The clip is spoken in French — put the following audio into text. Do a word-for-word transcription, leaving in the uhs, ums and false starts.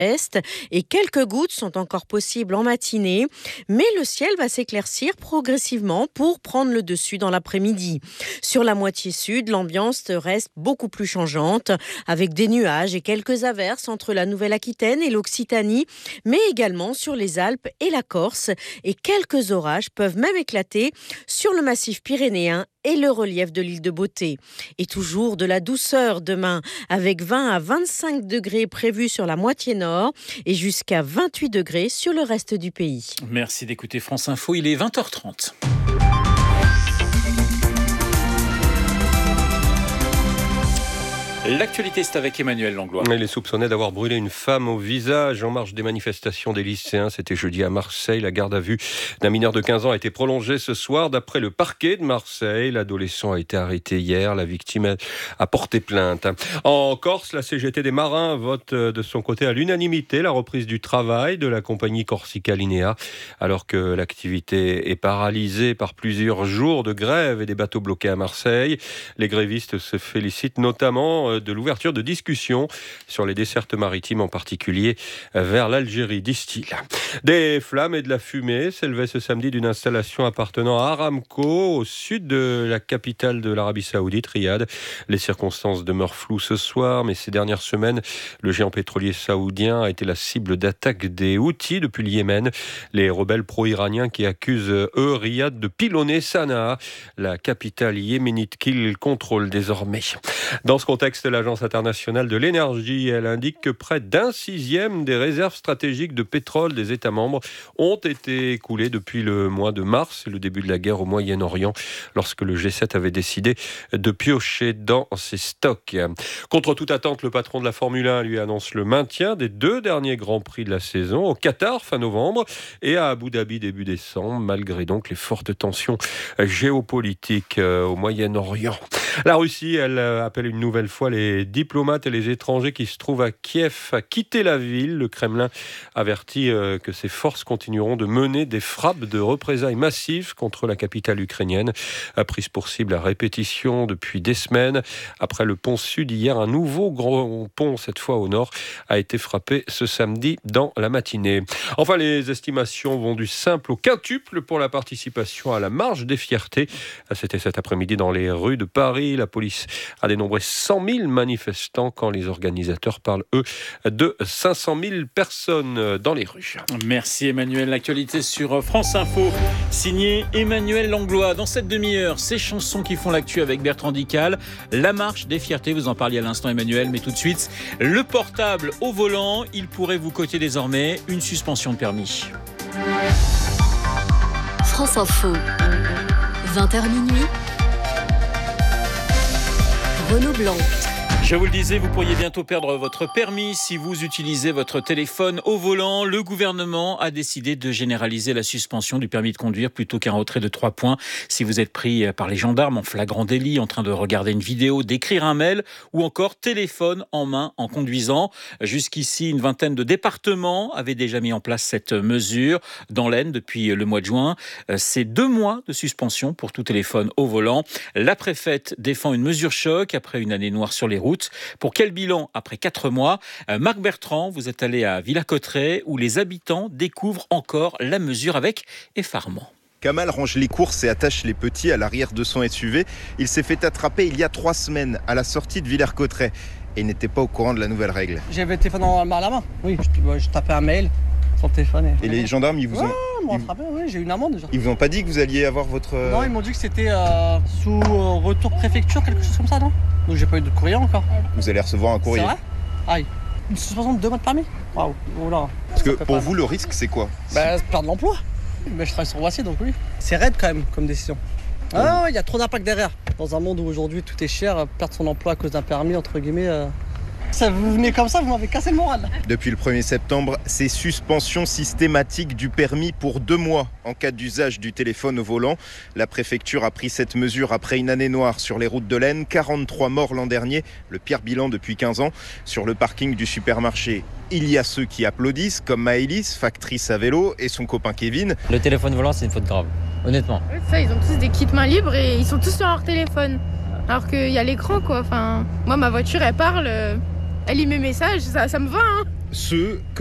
est et quelques gouttes sont encore possibles en matinée. Mais le ciel va s'éclaircir progressivement pour prendre le dessus dans l'après-midi. Sur la moitié sud, l'ambiance reste beaucoup plus changeante avec des nuages et quelques averses entre la Nouvelle-Aquitaine et l'Occitanie, mais également sur les Alpes et la Corse. Et quelques orages peuvent même éclater sur le massif pyrénéen et le relief de l'île de Beauté. Et toujours de la douceur demain, avec vingt à vingt-cinq degrés prévus sur la moitié nord et jusqu'à vingt-huit degrés sur le reste du pays. Merci d'écouter France Info, il est vingt heures trente. L'actualité, c'est avec Emmanuel Langlois. Il est soupçonné d'avoir brûlé une femme au visage en marge des manifestations des lycéens. C'était jeudi à Marseille. La garde à vue d'un mineur de quinze ans a été prolongée ce soir. D'après le parquet de Marseille, l'adolescent a été arrêté hier. La victime a porté plainte. En Corse, la C G T des marins vote de son côté à l'unanimité la reprise du travail de la compagnie Corsica Linea. Alors que l'activité est paralysée par plusieurs jours de grève et des bateaux bloqués à Marseille, les grévistes se félicitent notamment de l'ouverture de discussions sur les dessertes maritimes, en particulier vers l'Algérie, disent-ils. Des flammes et de la fumée s'élevaient ce samedi d'une installation appartenant à Aramco au sud de la capitale de l'Arabie Saoudite, Riyad. Les circonstances demeurent floues ce soir, mais ces dernières semaines, le géant pétrolier saoudien a été la cible d'attaques des Houthis depuis le Yémen, les rebelles pro-iraniens qui accusent, eux, Riyad de pilonner Sanaa, la capitale yéménite qu'ils contrôlent désormais. Dans ce contexte, l'Agence internationale de l'énergie, elle indique que près d'un sixième des réserves stratégiques de pétrole des États membres ont été écoulées depuis le mois de mars et le début de la guerre au Moyen-Orient, lorsque le G sept avait décidé de piocher dans ses stocks. Contre toute attente, le patron de la Formule un lui annonce le maintien des deux derniers Grands Prix de la saison, au Qatar fin novembre et à Abu Dhabi début décembre, malgré donc les fortes tensions géopolitiques au Moyen-Orient. La Russie, elle appelle une nouvelle fois les diplomates et les étrangers qui se trouvent à Kiev à quitter la ville. Le Kremlin avertit que ses forces continueront de mener des frappes de représailles massives contre la capitale ukrainienne, prise pour cible à répétition depuis des semaines. Après le pont sud hier, un nouveau grand pont, cette fois au nord, a été frappé ce samedi dans la matinée. Enfin, les estimations vont du simple au quintuple pour la participation à la marche des fiertés. C'était cet après-midi dans les rues de Paris. La police a dénombré cent mille manifestants quand les organisateurs parlent, eux, de cinq cent mille personnes dans les rues. Merci Emmanuel. L'actualité sur France Info, signé Emmanuel Langlois. Dans cette demi-heure, ces chansons qui font l'actu avec Bertrand Dical. La marche des fiertés, vous en parliez à l'instant Emmanuel, mais tout de suite, le portable au volant, il pourrait vous coûter désormais une suspension de permis. France Info, vingt heures minuit. Renaud Blanc. Je vous le disais, vous pourriez bientôt perdre votre permis si vous utilisez votre téléphone au volant. Le gouvernement a décidé de généraliser la suspension du permis de conduire plutôt qu'un retrait de trois points. Si vous êtes pris par les gendarmes en flagrant délit, en train de regarder une vidéo, d'écrire un mail ou encore téléphone en main en conduisant. Jusqu'ici, une vingtaine de départements avaient déjà mis en place cette mesure. Dans l'Aisne, depuis le mois de juin, c'est deux mois de suspension pour tout téléphone au volant. La préfète défend une mesure choc après une année noire sur les routes. Pour quel bilan après quatre mois ? Marc Bertrand, vous êtes allé à Villers-Cotterêts où les habitants découvrent encore la mesure avec effarement. Kamal range les courses et attache les petits à l'arrière de son S U V. Il s'est fait attraper il y a trois semaines à la sortie de Villers-Cotterêts et n'était pas au courant de la nouvelle règle. J'avais le téléphone à la main. Oui, je, je tapais un mail sur le téléphone. Et, et les gendarmes, ils vous ont... Ouais, ils m'ont attrapé, oui, j'ai eu une amende déjà. Ils vous ont pas dit que vous alliez avoir votre... Non, ils m'ont dit que c'était euh, sous euh, retour préfecture, quelque chose comme ça, non ? Donc j'ai pas eu de courrier encore. Vous allez recevoir un courrier. C'est vrai ? Aïe. Une suspension de deux mois de permis ? Waouh, voilà. Parce que pour vous, le risque, c'est quoi ? Bah, perdre l'emploi. Mais je travaille sur Voici, donc oui. C'est raide quand même, comme décision. Ah, il y a trop d'impact derrière. Dans un monde où aujourd'hui tout est cher, perdre son emploi à cause d'un permis, entre guillemets... Euh... Ça, vous venez comme ça, vous m'avez cassé le moral. Depuis le premier septembre, c'est suspension systématique du permis pour deux mois en cas d'usage du téléphone au volant. La préfecture a pris cette mesure après une année noire sur les routes de l'Aisne. quarante-trois morts l'an dernier, le pire bilan depuis quinze ans. Sur le parking du supermarché, il y a ceux qui applaudissent, comme Maëlys, factrice à vélo, et son copain Kevin. Le téléphone volant, c'est une faute grave, honnêtement. Ouais, ça, ils ont tous des kits mains libres et ils sont tous sur leur téléphone. Alors qu'il y a l'écran, quoi. Enfin, moi, ma voiture, elle parle... Elle lit mes messages, ça, ça me va. Hein. ce